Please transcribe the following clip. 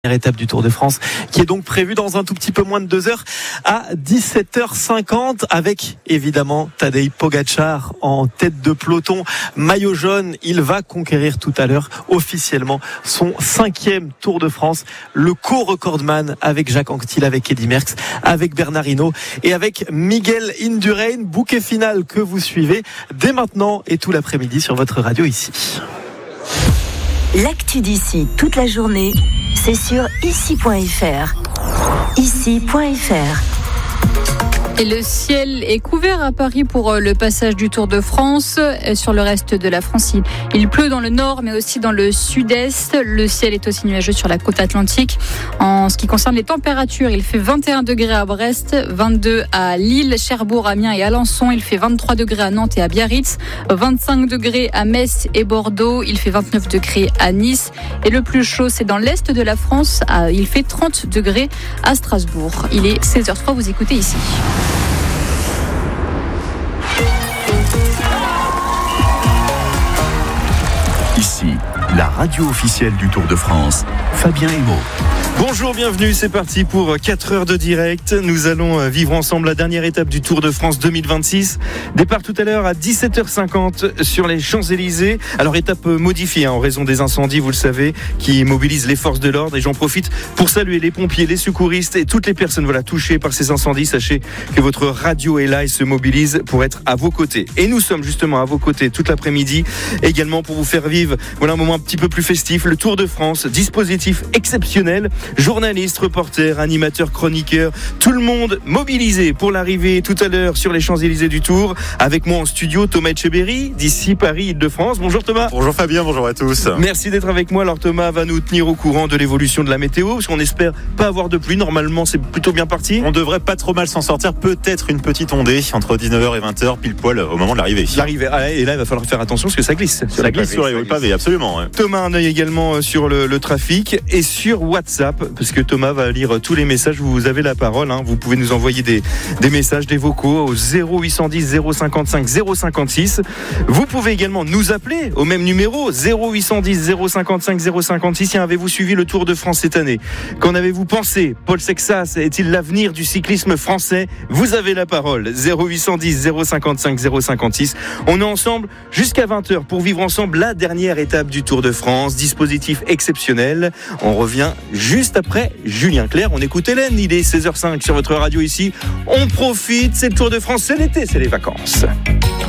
Étape du Tour de France qui est donc prévue dans un tout petit peu moins de 2 heures à 17h50 avec évidemment Tadej Pogačar en tête de peloton, maillot jaune. Il va conquérir tout à l'heure officiellement son 5e Tour de France, le co-recordman avec Jacques Anquetil, avec Eddy Merckx, avec Bernard Hinault et avec Miguel Indurain. Bouquet final que vous suivez dès maintenant et tout l'après-midi sur votre radio ici. L'actu d'ici toute la journée, c'est sur ici.fr. Ici.fr. Et le ciel est couvert à Paris pour le passage du Tour de France. Sur le reste de la France, il pleut dans le nord, mais aussi dans le sud-est. Le ciel est aussi nuageux sur la côte atlantique. En ce qui concerne les températures, il fait 21 degrés à Brest, 22 à Lille, Cherbourg, Amiens et Alençon. Il fait 23 degrés à Nantes et à Biarritz, 25 degrés à Metz et Bordeaux. Il fait 29 degrés à Nice. Et le plus chaud, c'est dans l'est de la France. Il fait 30 degrés à Strasbourg. Il est 16h03, vous écoutez ici. Ici, la radio officielle du Tour de France, Fabien Hémaud. Bonjour, bienvenue, c'est parti pour 4 heures de direct. Nous allons vivre ensemble la dernière étape du Tour de France 2026. Départ tout à l'heure à 17h50 sur les Champs-Élysées. Alors étape modifiée en raison des incendies, vous le savez, qui mobilisent les forces de l'ordre. Et j'en profite pour saluer les pompiers, les secouristes et toutes les personnes touchées par ces incendies. Sachez que votre radio est là et se mobilise pour être à vos côtés. Et nous sommes justement à vos côtés toute l'après-midi, également pour vous faire vivre un moment un petit peu plus festif. Le Tour de France, dispositif exceptionnel. Journalistes, reporters, animateurs, chroniqueurs, tout le monde mobilisé pour l'arrivée tout à l'heure sur les Champs-Élysées du Tour. Avec moi en studio, Thomas Etcheberry, d'ici Paris, Île-de-France. Bonjour Thomas. Bonjour Fabien, bonjour à tous. Merci d'être avec moi. Alors Thomas va nous tenir au courant de l'évolution de la météo, parce qu'on espère pas avoir de pluie. Normalement, c'est plutôt bien parti. On devrait pas trop mal s'en sortir. Peut-être une petite ondée entre 19h et 20h, pile poil au moment de l'arrivée. Et là, il va falloir faire attention parce que ça glisse. Ça glisse sur les pavés, absolument. Ouais. Thomas, un œil également sur le trafic et sur WhatsApp, parce que Thomas va lire tous les messages. Vous avez la parole, Vous pouvez nous envoyer des messages, des vocaux au 0810 055 056. Vous pouvez également nous appeler au même numéro 0810 055 056. Tiens, avez-vous suivi le Tour de France cette année? Qu'en avez-vous pensé? Paul Sexas est-il l'avenir du cyclisme français? Vous avez la parole, 0810 055 056. On est ensemble jusqu'à 20h pour vivre ensemble la dernière étape du Tour de France. Dispositif exceptionnel. On revient juste après Julien Clerc. On écoute Hélène, il est 16h05 sur votre radio ici. On profite, c'est le Tour de France, c'est l'été, c'est les vacances.